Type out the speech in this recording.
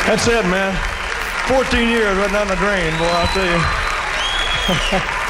That's it, man. 14 years right down the drain, boy, I'll tell you.